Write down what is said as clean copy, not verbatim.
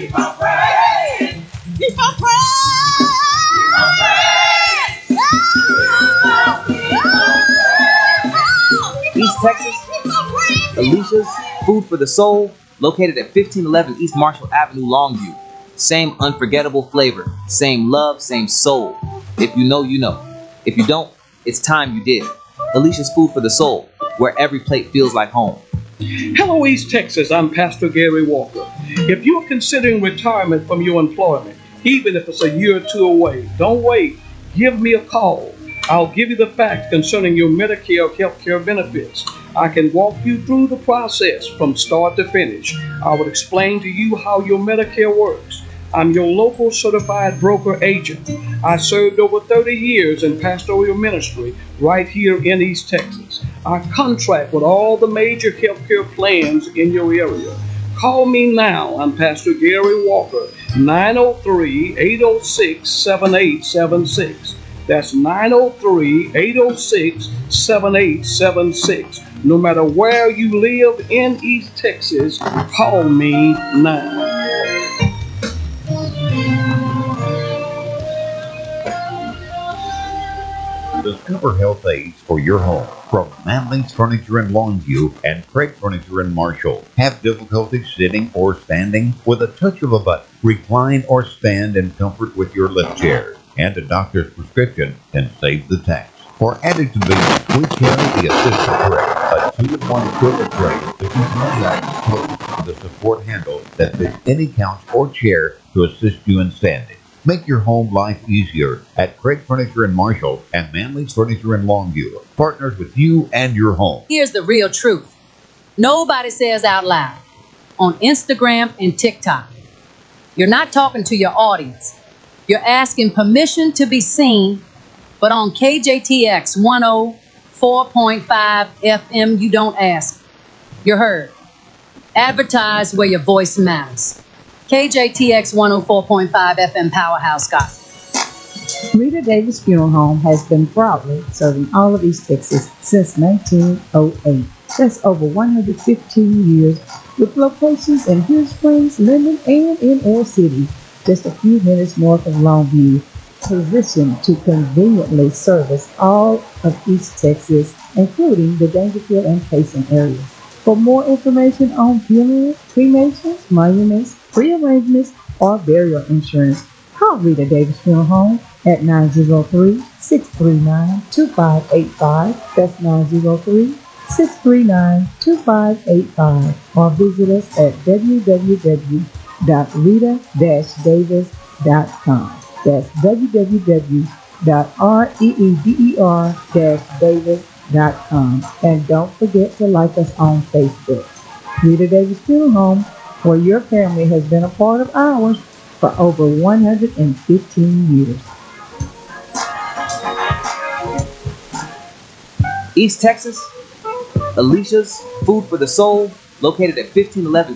Keep on praying. Keep on praying. East Texas, Alicia's Food for the Soul, located at 1511 East Marshall Avenue, Longview. Same unforgettable flavor, same love, same soul. If you know, you know. If you don't, it's time you did. Alicia's Food for the Soul, where every plate feels like home. Hello, East Texas. I'm Pastor Gary Walker. If you're considering retirement from your employment, even if it's a year or two away, don't wait. Give me a call. I'll give you the facts concerning your Medicare health care benefits. I can walk you through the process from start to finish. I will explain to you how your Medicare works. I'm your local certified broker agent. I served over 30 years in pastoral ministry right here in East Texas. I contract with all the major healthcare plans in your area. Call me now. I'm Pastor Gary Walker, 903-806-7876. That's 903-806-7876. No matter where you live in East Texas, call me now. Discover health aids for your home from Manley's Furniture in Longview and Craig Furniture in Marshall. Have difficulty sitting or standing? With a touch of a button, recline or stand in comfort with your lift chair. And a doctor's prescription can save the tax. For added convenience, we carry the assistant tray, a 2-in-1 swivel tray that you can access closed with a support handle that fits any couch or chair to assist you in standing. Make your home life easier at Craig Furniture in Marshall and Manley's Furniture in Longview. Partners with you and your home. Here's the real truth. Nobody says out loud on Instagram and TikTok. You're not talking to your audience. You're asking permission to be seen, but on KJTX 104.5 FM, you don't ask. You're heard. Advertise where your voice matters. KJTX 104.5 FM Powerhouse Gospel. Rita Davis Funeral Home has been proudly serving all of East Texas since 1908. That's over 115 years, with locations in Hill Springs, Linden, and in Ore City, just a few minutes north of Longview, positioned to conveniently service all of East Texas, including the Dangerfield and Payson areas. For more information on funerals, cremations, monuments, pre-arrangements, or burial insurance, call Rita Davis Funeral Home at 903-639-2585. That's 903-639-2585. Or visit us at www.rita-davis.com. That's www.reeder-davis.com. And don't forget to like us on Facebook. Rita Davis Funeral Home, where your family has been a part of ours for over 115 years. East Texas, Alicia's Food for the Soul, located at 1511